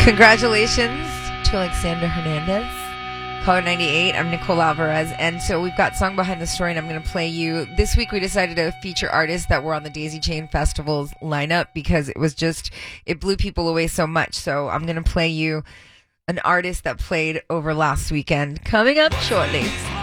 Congratulations to Alexander Hernandez. Caller 98, I'm Nicole Alvarez, and so we've got Song Behind the Story, and I'm going to play you. This week we decided to feature artists that were on the Daisy Chain Festival's lineup because it blew people away so much. So I'm going to play you an artist that played over last weekend, coming up shortly.